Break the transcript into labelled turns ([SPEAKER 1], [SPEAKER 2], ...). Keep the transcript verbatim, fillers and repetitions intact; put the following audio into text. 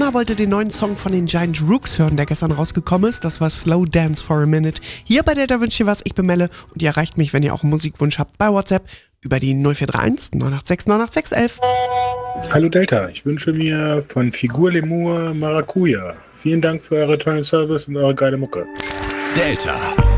[SPEAKER 1] Anna wollte den neuen Song von den Giant Rooks hören, der gestern rausgekommen ist. Das war Slow Dance for a Minute. Hier bei Delta wünscht ihr was, ich bin Melle und ihr erreicht mich, wenn ihr auch einen Musikwunsch habt, bei WhatsApp über die null vier drei eins neun acht sechs neun acht sechs elf.
[SPEAKER 2] Hallo Delta, ich wünsche mir von Figur Lemur Maracuja. Vielen Dank für eure tollen Service und eure geile Mucke.
[SPEAKER 3] Delta.